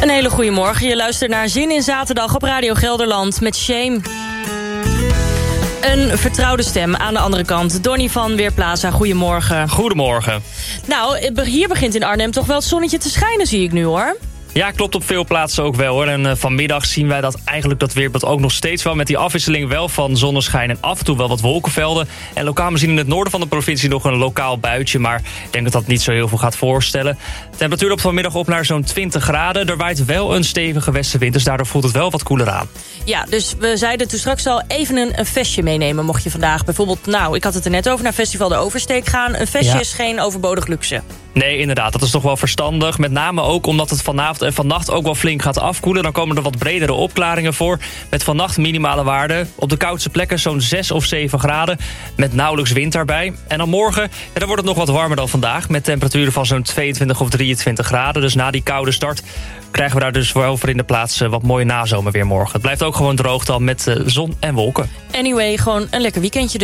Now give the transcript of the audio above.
Een hele goede morgen. Je luistert naar Zin in Zaterdag op Radio Gelderland met Shame. Een vertrouwde stem aan de andere kant. Donnie van Weerplaza, goedemorgen. Goedemorgen. Nou, hier begint in Arnhem toch wel het zonnetje te schijnen, zie ik nu, hoor. Ja, klopt op veel plaatsen ook wel, hoor. En vanmiddag zien wij dat weerbeeld ook nog steeds wel... met die afwisseling wel van zonneschijn en af en toe wel wat wolkenvelden. En lokaal misschien in het noorden van de provincie nog een lokaal buitje... maar ik denk dat dat niet zo heel veel gaat voorstellen. De temperatuur loopt vanmiddag op naar zo'n 20 graden. Er waait wel een stevige westenwind, dus daardoor voelt het wel wat koeler aan. Ja, dus we zeiden toen straks al even een vestje meenemen... mocht je vandaag bijvoorbeeld, ik had het er net over... naar Festival de Oversteek gaan. Een vestje is geen overbodig luxe. Nee, inderdaad, dat is toch wel verstandig. Met name ook omdat het vanavond en vannacht ook wel flink gaat afkoelen. Dan komen er wat bredere opklaringen voor. Met vannacht minimale waarden. Op de koudste plekken zo'n 6 of 7 graden. Met nauwelijks wind daarbij. En dan morgen, dan wordt het nog wat warmer dan vandaag. Met temperaturen van zo'n 22 of 23 graden. Dus na die koude start krijgen we daar dus wel voor in de plaats wat mooie nazomer weer morgen. Het blijft ook gewoon droog dan met zon en wolken. Anyway, gewoon een lekker weekendje dus.